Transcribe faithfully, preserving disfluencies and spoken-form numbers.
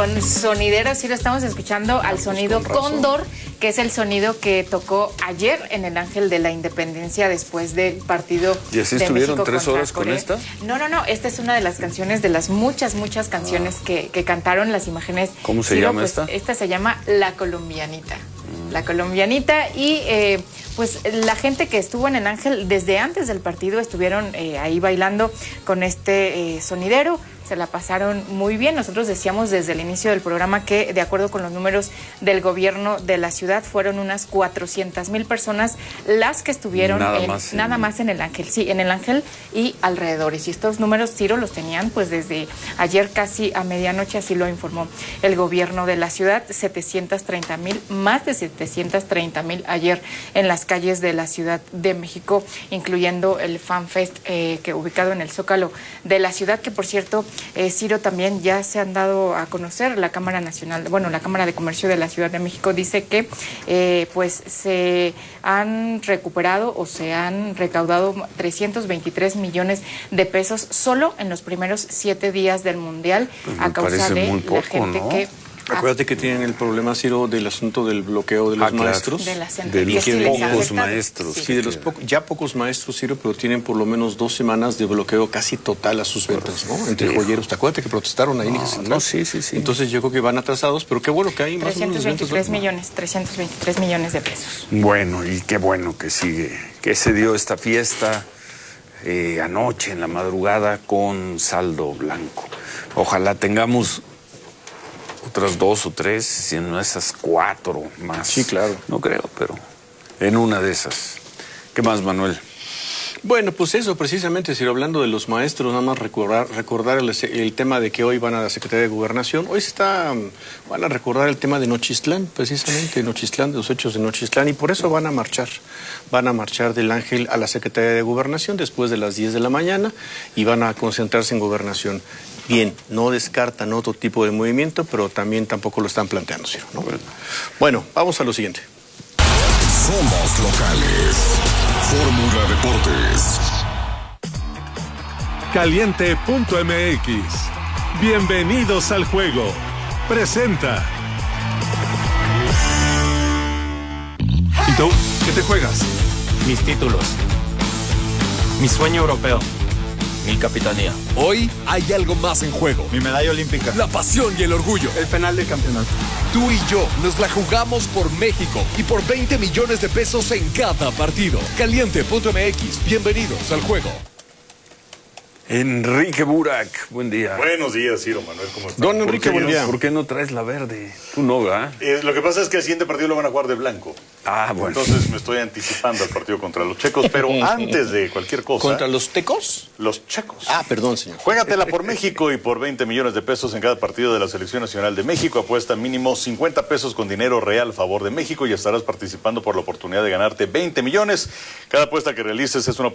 con sonidero. Sí, lo estamos escuchando al sonido Cóndor, que es el sonido que tocó ayer en el Ángel de la Independencia después del partido de México. ¿Y así estuvieron tres horas con esta? No, no, no. Esta es una de las canciones, de las muchas, muchas canciones ah. que, que cantaron. Las imágenes. ¿Cómo se Ciro, llama pues, esta? Esta se llama La Colombianita. Mm. La Colombianita. Y eh, pues la gente que estuvo en el Ángel desde antes del partido estuvieron eh, ahí bailando con este eh, sonidero. Se la pasaron muy bien. Nosotros decíamos desde el inicio del programa que, de acuerdo con los números del gobierno de la ciudad, fueron unas cuatrocientas mil personas las que estuvieron nada, en, más, nada sí. más en el Ángel. Sí, en el Ángel y alrededores. Y estos números, Ciro, los tenían pues desde ayer casi a medianoche, así lo informó el gobierno de la ciudad. setecientos treinta mil, más de setecientos treinta mil ayer en las calles de la Ciudad de México, incluyendo el FanFest eh, que ubicado en el Zócalo de la ciudad, que por cierto, Eh, Ciro, también ya se han dado a conocer. La Cámara Nacional, bueno, la Cámara de Comercio de la Ciudad de México dice que eh, pues se han recuperado o se han recaudado trescientos veintitrés millones de pesos solo en los primeros siete días del Mundial, pues a causa de muy poco, la gente ¿no? que... Acuérdate que tienen el problema, Ciro, del asunto del bloqueo de los ah, claro. maestros. De, las de los sí, pocos maestros. Sí, de los pocos, ya pocos maestros, Ciro, pero tienen por lo menos dos semanas de bloqueo casi total a sus ventas, ¿no? Entre sí. joyeros. ¿Te acuerdas que protestaron ahí? No, no, sí, sí, sí. Entonces yo creo que van atrasados, pero qué bueno que hay más o menos trescientos veintitrés millones, trescientos veintitrés millones de pesos. Bueno, y qué bueno que sigue, que se dio esta fiesta eh, anoche en la madrugada con saldo blanco. Ojalá tengamos otras dos o tres, si no esas cuatro más. Sí, claro. No creo, pero en una de esas. ¿Qué más, Manuel? Bueno, pues eso, precisamente, si hablando de los maestros, nada más recordar, recordar el, el tema de que hoy van a la Secretaría de Gobernación. Hoy se está, van a recordar el tema de Nochistlán, precisamente, Nochistlán, de los hechos de Nochistlán, y por eso van a marchar. Van a marchar del Ángel a la Secretaría de Gobernación después de las diez de la mañana y van a concentrarse en Gobernación. Bien, no descartan otro tipo de movimiento, pero también tampoco lo están planteando, ¿sí? ¿no? Bueno. bueno, vamos a lo siguiente. Somos locales. Fórmula Deportes. Caliente punto M X. Bienvenidos al juego. Presenta. ¿Y tú? ¿Qué te juegas? Mis títulos. Mi sueño europeo. Mi capitanía. Hoy hay algo más en juego. Mi medalla olímpica. La pasión y el orgullo. El penal del campeonato. Tú y yo nos la jugamos por México y por veinte millones de pesos en cada partido. Caliente punto M X. Bienvenidos al juego. Enrique Burak, buen día. Buenos días, Ciro Manuel, ¿cómo estás? Don Enrique, buen día. ¿Por qué no traes la verde? Tú no, ¿verdad? Eh, lo que pasa es que el siguiente partido lo van a jugar de blanco. Ah, bueno. Entonces me estoy anticipando al partido contra los checos, pero antes de cualquier cosa... ¿Contra los tecos? Los checos. Ah, perdón, señor. Juégatela por México y por veinte millones de pesos en cada partido de la Selección Nacional de México. Apuesta mínimo cincuenta pesos con dinero real a favor de México y estarás participando por la oportunidad de ganarte veinte millones. Cada apuesta que realices es una